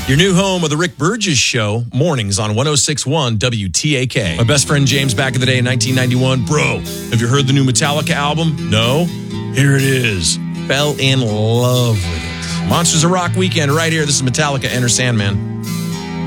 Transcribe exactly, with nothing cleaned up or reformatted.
Your new home of the Rick Burgess Show, mornings on one oh six point one W T A K. My best friend James back in the day in nineteen ninety-one. Bro, have you heard the new Metallica album? No? Here it is. Fell in love with it. Monsters of Rock weekend right here. This is Metallica, Enter Sandman.